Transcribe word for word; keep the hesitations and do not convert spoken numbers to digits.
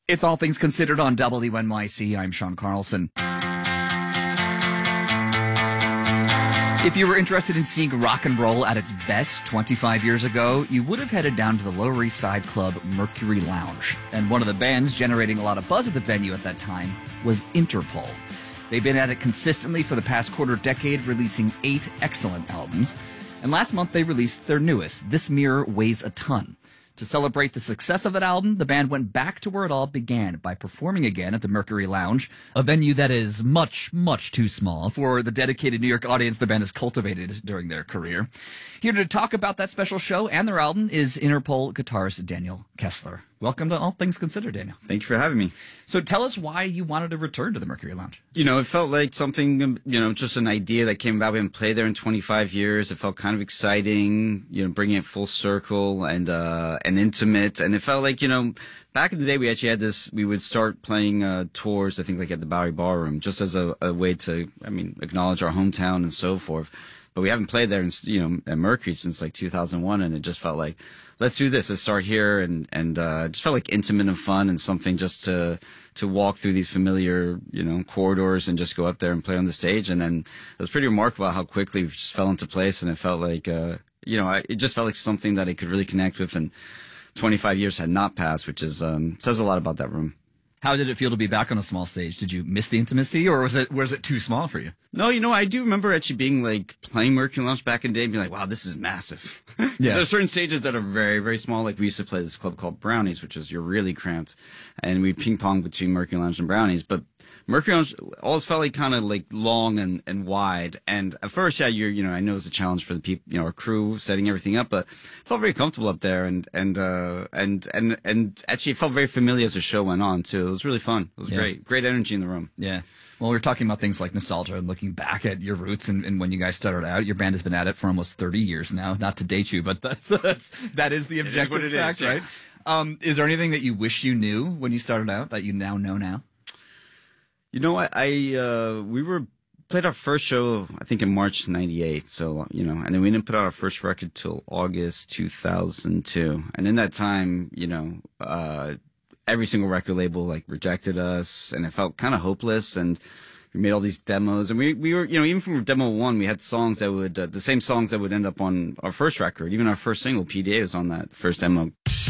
It's All Things Considered on W N Y C. I'm Sean Carlson. If you were interested in seeing rock and roll at its best twenty-five years ago, you would have headed down to the Lower East Side club Mercury Lounge. And one of the bands generating a lot of buzz at the venue at that time was Interpol. They've been at it consistently for the past quarter decade, releasing eight excellent albums. And last month they released their newest, This Mirror Weighs a Ton. To celebrate the success of that album, the band went back to where it all began by performing again at the Mercury Lounge, a venue that is much, much too small for the dedicated New York audience the band has cultivated during their career. Here to talk about that special show and their album is Interpol guitarist Daniel Kessler. Welcome to All Things Considered, Daniel. Thank you for having me. So tell us why you wanted to return to the Mercury Lounge. You know, it felt like something, you know, just an idea that came about. We haven't played there in twenty-five years. It felt kind of exciting, you know, bringing it full circle and, uh, and intimate. And it felt like, you know, back in the day, we actually had this, we would start playing, uh, tours, I think like at the Bowery Ballroom, just as a, a way to, I mean, acknowledge our hometown and so forth. But we haven't played there, in, you know, at Mercury since like two thousand one. And it just felt like, let's do this. Let's start here. And, and, uh, it just felt like intimate and fun and something just to, to walk through these familiar, you know, corridors and just go up there and play on the stage. And then it was pretty remarkable how quickly we just fell into place. And it felt like, uh, you know, I, it just felt like something that I could really connect with. And twenty-five years had not passed, which is, um, says a lot about that room. How did it feel to be back on a small stage? Did you miss the intimacy, or was it was it too small for you? No, you know, I do remember actually being like playing Mercury Lounge back in the day and being like, wow, this is massive. Yeah. There are certain stages that are very, very small. Like we used to play this club called Brownies, which is you're really cramped. And we ping pong between Mercury Lounge and Brownies. But Mercury Lounge always felt like kind of like long and, and wide. And at first, yeah, you're, you know, I know it's a challenge for the people, you know, our crew setting everything up, but I felt very comfortable up there. And, and, uh, and, and, and actually it felt very familiar as the show went on too. It was really fun. It was yeah. great. Great energy in the room. Yeah. Well, we're talking about things like nostalgia and looking back at your roots and, and when you guys started out. Your band has been at it for almost thirty years now. Not to date you, but that's, that's that is the objective what it fact, is, yeah. right? Um, is there anything that you wish you knew when you started out that you now know now? You know, I, I uh, we were played our first show, I think, in March ninety-eight. So, you know, and then we didn't put out our first record till August two thousand two. And in that time, you know, uh, every single record label like rejected us, and it felt kind of hopeless. And we made all these demos, and we we were, you know, even from demo one, we had songs that would uh, the same songs that would end up on our first record. Even our first single, P D A, was on that first demo.